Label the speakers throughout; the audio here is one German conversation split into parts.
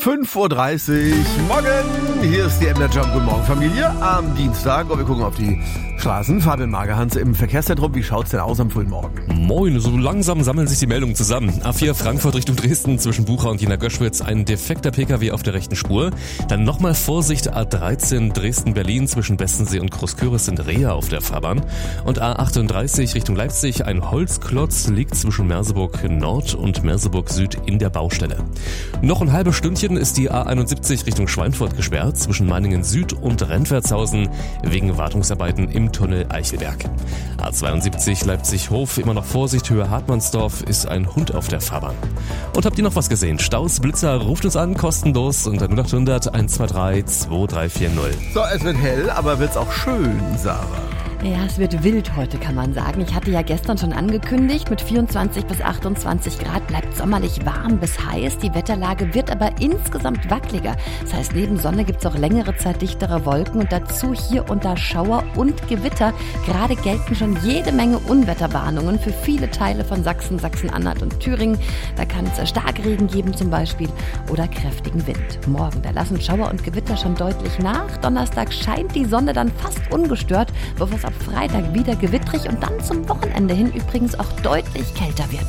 Speaker 1: 5:30 Uhr. Morgen, hier ist die MDR Jump. Guten Morgen, Familie. Am Dienstag. Und wir gucken auf die Straßen. Fabian Magerhans im Verkehrszentrum. Wie schaut's denn aus am frühen Morgen?
Speaker 2: Moin, so langsam sammeln sich die Meldungen zusammen. A4 Frankfurt Richtung Dresden zwischen Bucha und Jena Göschwitz ein defekter PKW auf der rechten Spur. Dann nochmal Vorsicht, A13 Dresden-Berlin zwischen Bestensee und Großküritz sind Reher auf der Fahrbahn. Und A38 Richtung Leipzig, ein Holzklotz liegt zwischen Merseburg Nord und Merseburg Süd in der Baustelle. Noch ein halbes Stündchen ist die A71 Richtung Schweinfurt gesperrt zwischen Meiningen Süd und Rentwertshausen wegen Wartungsarbeiten im Tunnel Eichelberg. A72 Leipzig-Hof, immer noch Vorsicht, Höhe Hartmannsdorf, ist ein Hund auf der Fahrbahn. Und habt ihr noch was gesehen? Staus, Blitzer, ruft uns an, kostenlos unter 0800 123 2340.
Speaker 1: So, es wird hell, aber wird's auch schön, Sarah?
Speaker 3: Ja, es wird wild heute, kann man sagen. Ich hatte ja gestern schon angekündigt, mit 24 bis 28 Grad bleibt sommerlich warm bis heiß. Die Wetterlage wird aber insgesamt wackeliger. Das heißt, neben Sonne gibt's auch längere Zeit dichtere Wolken und dazu hier und da Schauer und Gewitter. Gerade gelten schon jede Menge Unwetterwarnungen für viele Teile von Sachsen, Sachsen-Anhalt und Thüringen. Da kann es Starkregen geben zum Beispiel oder kräftigen Wind. Morgen, da lassen Schauer und Gewitter schon deutlich nach. Donnerstag scheint die Sonne dann fast ungestört, bevor es ab Freitag wieder gewittrig und dann zum Wochenende hin übrigens auch deutlich kälter wird.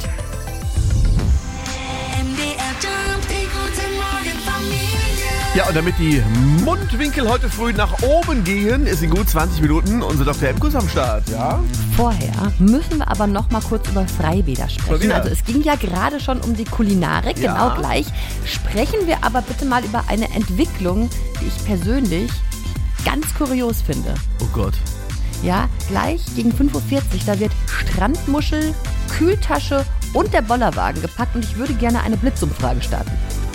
Speaker 1: Ja, und damit die Mundwinkel heute früh nach oben gehen, ist in gut 20 Minuten unser Dr. Epkus am Start, ja?
Speaker 3: Vorher müssen wir aber noch mal kurz über Freibäder sprechen.
Speaker 1: Ja.
Speaker 3: Also es ging ja gerade schon um die Kulinarik,
Speaker 1: Ja.
Speaker 3: genau gleich. Sprechen wir aber bitte mal über eine Entwicklung, die ich persönlich ganz kurios finde.
Speaker 1: Oh Gott.
Speaker 3: Ja, gleich gegen 5:40 Uhr, da wird Strandmuschel, Kühltasche und der Bollerwagen gepackt und ich würde gerne eine Blitzumfrage starten.